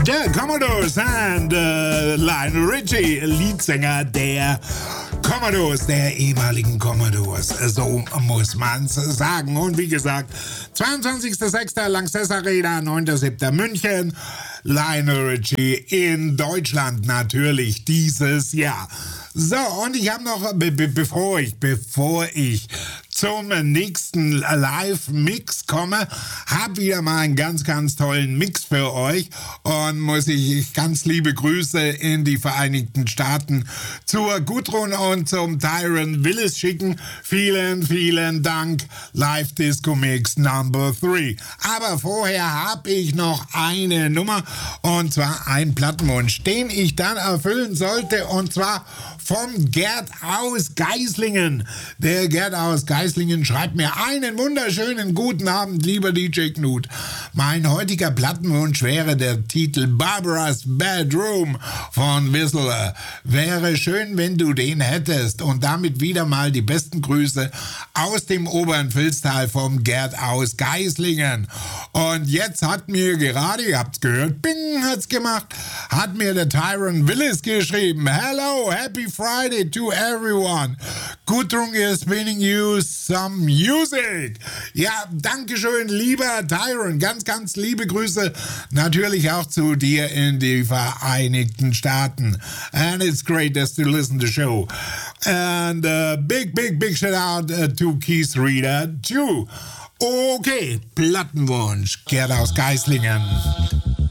Der Commodores and Lionel Richie, Leadsänger der Commodores, der ehemaligen Commodores, so muss man's sagen. Und wie gesagt, 22.06. Lanxess Arena, 9.07. München, Lionel Richie in Deutschland natürlich dieses Jahr. So, und ich habe noch, bevor ich zum nächsten Live-Mix komme, habe wieder mal einen ganz, ganz tollen Mix für euch und muss ich ganz liebe Grüße in die Vereinigten Staaten zur Gudrun und zum Tyron Willis schicken. Vielen, vielen Dank. Live Disco Mix Number 3. Aber vorher habe ich noch eine Nummer und zwar einen Plattenwunsch, den ich dann erfüllen sollte, und zwar vom Gerd aus Geislingen. Der Gerd aus Geislingen schreibt mir: einen wunderschönen guten Abend, lieber DJ Knut. Mein heutiger Plattenwunsch wäre der Titel Barbara's Bedroom von Whistler. Wäre schön, wenn du den hättest. Und damit wieder mal die besten Grüße aus dem oberen Vilstal vom Gerd aus Geislingen. Und jetzt hat mir gerade, ihr habt's gehört, Bing hat's gemacht, hat mir der Tyron Willis geschrieben: Hello, happy Friday to everyone. Gudrun is spinning you some music. Ja, dankeschön, lieber Tyron. Ganz, ganz liebe Grüße natürlich auch zu dir in die Vereinigten Staaten. And it's great to listen to the show. And big shout out to Keith Reader too. Okay, Plattenwunsch, Gerd aus Geislingen.